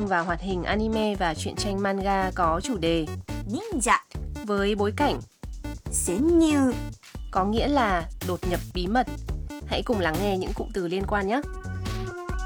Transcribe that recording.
phim và hoạt hình anime và truyện tranh manga có chủ đề Ninja với bối cảnh 潜入 có nghĩa là đột nhập bí mật. Hãy cùng lắng nghe những cụm từ liên quan nhé.